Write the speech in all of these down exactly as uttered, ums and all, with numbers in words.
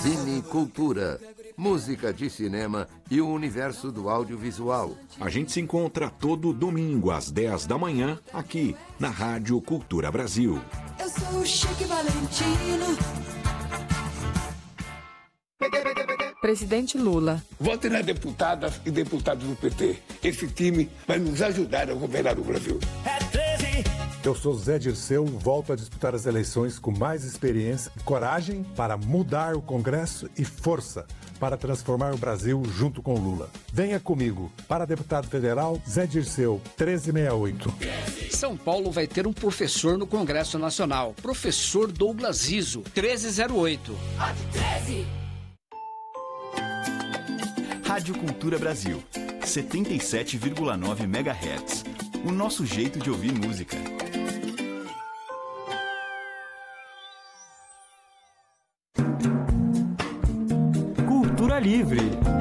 Cine Cultura, música de cinema e o universo do audiovisual. A gente se encontra todo domingo às dez da manhã, aqui na Rádio Cultura Brasil. Eu sou o Chique Valentino. Presidente Lula. Vote nas deputadas e deputados do P T. Esse time vai nos ajudar a governar o Brasil. É treze. Eu sou Zé Dirceu, volto a disputar as eleições com mais experiência e coragem para mudar o Congresso e força para transformar o Brasil junto com Lula. Venha comigo. Para deputado federal, Zé Dirceu, treze sessenta e oito. São Paulo vai ter um professor no Congresso Nacional. Professor Douglas Riso, treze zero oito. treze. Rádio Cultura Brasil, setenta e sete vírgula nove megahertz. O nosso jeito de ouvir música. Cultura Livre.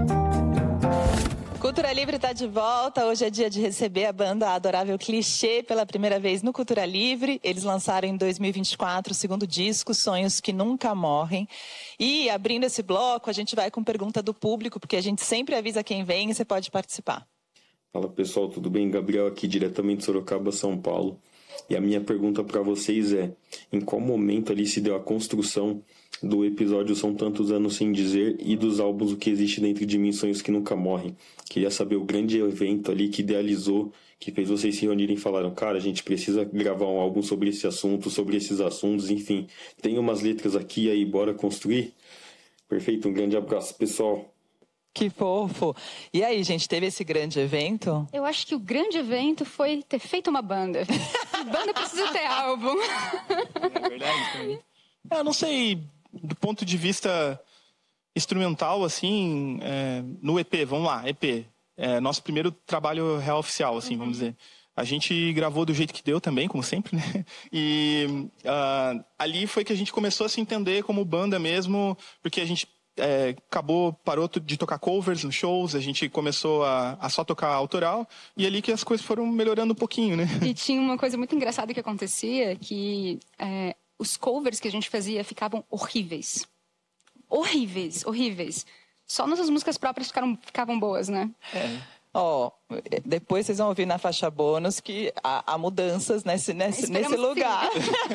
Cultura Livre está de volta. Hoje é dia de receber a banda Adorável Clichê pela primeira vez no Cultura Livre. Eles lançaram em dois mil e vinte e quatro o segundo disco, Sonhos que Nunca Morrem. E abrindo esse bloco, a gente vai com pergunta do público, porque a gente sempre avisa quem vem e você pode participar. Fala pessoal, tudo bem? Gabriel aqui, diretamente de Sorocaba, São Paulo. E a minha pergunta para vocês é: em qual momento ali se deu a construção do episódio São Tantos Anos Sem Dizer e dos álbuns O Que Existe Dentro de Mim, Sonhos que Nunca Morrem? Queria saber o grande evento ali que idealizou, que fez vocês se reunirem e falaram: cara, a gente precisa gravar um álbum sobre esse assunto, sobre esses assuntos, enfim, tem umas letras aqui, aí bora construir? Perfeito, um grande abraço, pessoal. Que fofo. E aí, gente, teve esse grande evento? Eu acho que o grande evento foi ter feito uma banda. Banda precisa ter álbum. É verdade. Eu não sei, do ponto de vista instrumental, assim, é, no E P, vamos lá, E P. É, nosso primeiro trabalho real oficial, assim, uhum. vamos dizer. A gente gravou do jeito que deu também, como sempre, né? E uh, ali foi que a gente começou a se entender como banda mesmo, porque a gente É, acabou, parou de tocar covers nos shows, a gente começou a, a só tocar autoral, e ali que as coisas foram melhorando um pouquinho, né? E tinha uma coisa muito engraçada que acontecia, que é, os covers que a gente fazia ficavam horríveis. Horríveis, horríveis. Só nossas músicas próprias ficaram, ficavam boas, né? É. Ó, oh, depois vocês vão ouvir na faixa bônus que há, há mudanças nesse, nesse, nesse lugar.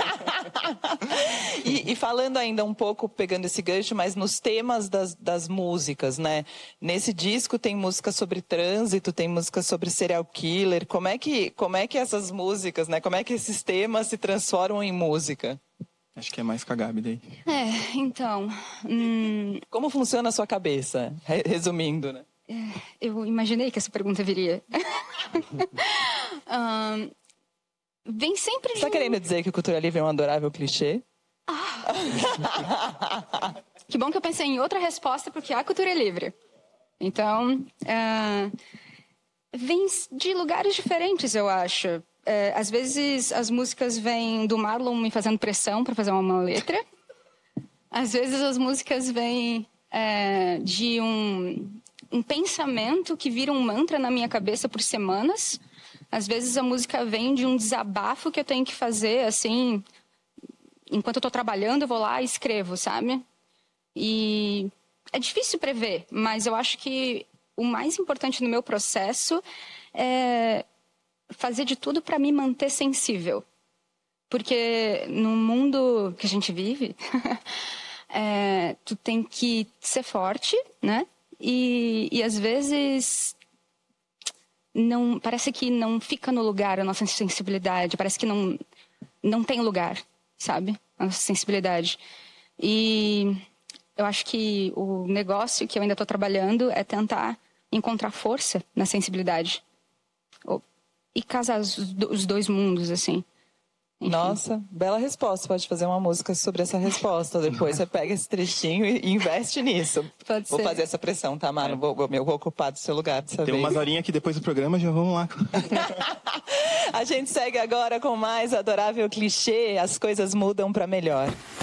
e, e falando ainda um pouco, pegando esse gancho, mas nos temas das, das músicas, né? Nesse disco tem música sobre trânsito, tem música sobre serial killer. Como é que, como é que essas músicas, né? Como é que esses temas se transformam em música? Acho que é mais com a Gabi daí. É, então... Hum... Como funciona a sua cabeça? Resumindo, né? Eu imaginei que essa pergunta viria. um, vem sempre de Você tá um... querendo dizer que o Cultura Livre é um adorável clichê? Ah. Que bom que eu pensei em outra resposta, porque a Cultura é livre. Então, uh, vem de lugares diferentes, eu acho. Uh, às vezes as músicas vêm do Marlon me fazendo pressão para fazer uma letra. Às vezes as músicas vêm uh, de um... um pensamento que vira um mantra na minha cabeça por semanas. Às vezes a música vem de um desabafo que eu tenho que fazer, assim, enquanto eu tô trabalhando, eu vou lá e escrevo, sabe? E é difícil prever, mas eu acho que o mais importante no meu processo é fazer de tudo para me manter sensível. Porque no mundo que a gente vive, é, tu tem que ser forte, né? E, e às vezes não, parece que não fica no lugar a nossa sensibilidade, parece que não, não tem lugar, sabe? A nossa sensibilidade. E eu acho que o negócio que eu ainda estou trabalhando é tentar encontrar força na sensibilidade. E casar os, os dois mundos, assim. Enfim. Nossa, bela resposta. Pode fazer uma música sobre essa resposta. Depois você pega esse trechinho e investe nisso. Pode vou ser. fazer essa pressão, tá, Mano? É. Vou, vou, vou ocupar do seu lugar dessa Tem vez. umas horinhas aqui depois do programa, já vamos lá. A gente segue agora com mais Adorável Clichê. As coisas mudam pra melhor.